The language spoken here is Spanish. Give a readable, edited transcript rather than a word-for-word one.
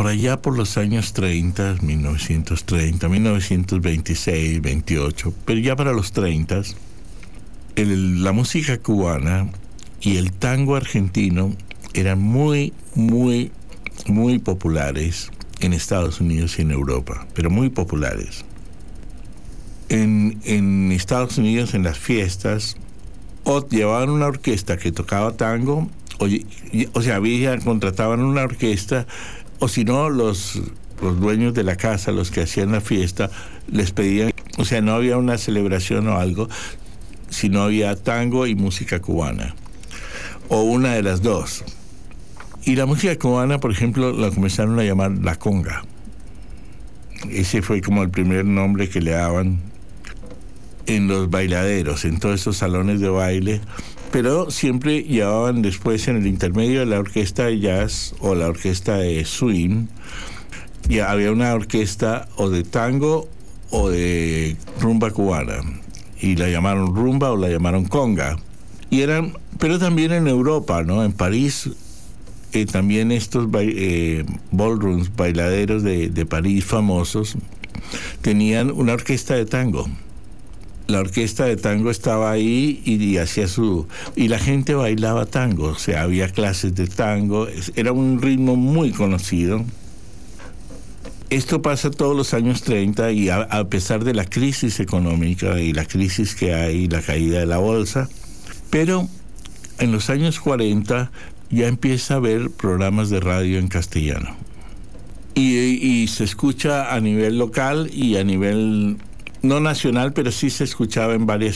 por allá por los años 30, 1930, 1926, 28, pero ya para los 30, la música cubana y el tango argentino eran muy, muy, muy populares en Estados Unidos y en Europa, pero muy populares. En Estados Unidos, en las fiestas, o llevaban una orquesta que tocaba tango, o sea, contrataban una orquesta, o si no, los dueños de la casa, los que hacían la fiesta, les pedían, o sea, no había una celebración o algo, sino había tango y música cubana, o una de las dos. Y la música cubana, por ejemplo, la comenzaron a llamar la conga. Ese fue como el primer nombre que le daban en los bailaderos, en todos esos salones de baile, pero siempre llevaban después en el intermedio de la orquesta de jazz o la orquesta de swing, ya había una orquesta o de tango o de rumba cubana, y la llamaron rumba o la llamaron conga. Pero también en Europa, ¿no? En París, también estos ballrooms, bailaderos de París famosos, tenían una orquesta de tango. La orquesta de tango estaba ahí y hacía y la gente bailaba tango, o sea, había clases de tango, era un ritmo muy conocido. Esto pasa todos los años 30 y a pesar de la crisis económica y la crisis que hay, la caída de la bolsa, pero en los años 40 ya empieza a haber programas de radio en castellano. Y se escucha a nivel local y a nivel no nacional, pero sí se escuchaba en varias